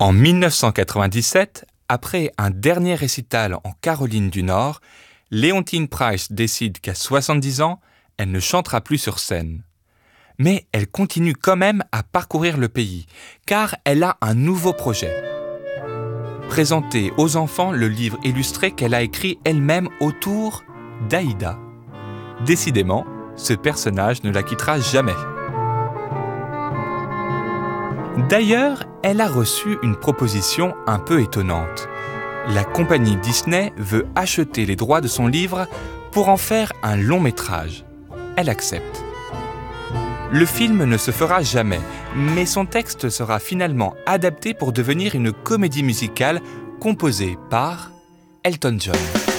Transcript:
En 1997, après un dernier récital en Caroline du Nord, Leontyne Price décide qu'à 70 ans, elle ne chantera plus sur scène. Mais elle continue quand même à parcourir le pays, car elle a un nouveau projet. Présenter aux enfants le livre illustré qu'elle a écrit elle-même autour d'Aïda. Décidément, ce personnage ne la quittera jamais. D'ailleurs, elle a reçu une proposition un peu étonnante. La compagnie Disney veut acheter les droits de son livre pour en faire un long métrage. Elle accepte. Le film ne se fera jamais, mais son texte sera finalement adapté pour devenir une comédie musicale composée par Elton John.